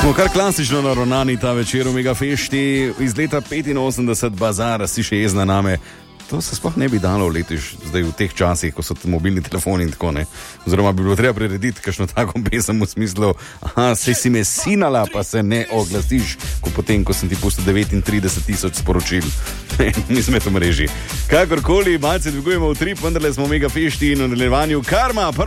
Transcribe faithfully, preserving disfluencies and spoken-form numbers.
Smo kar klasično naravnani ta večer v Megafešti, iz leta petinosemdeset bazar, si še jezna name. To se sploh ne bi dalo letiš zdaj v teh časih, ko so mobilni telefoni in tako ne. Oziroma bi bilo treba prirediti kakšno tako pesem v smislu, aha, saj si me sinala, pa se ne oglasiš, ko potem, ko sem ti pustil devetintrideset tisoč sporočil. Nisme to mreži. Kakorkoli, malce dvigujemo v trip, vendarle smo v Megafešti in v nadaljevanju Karma.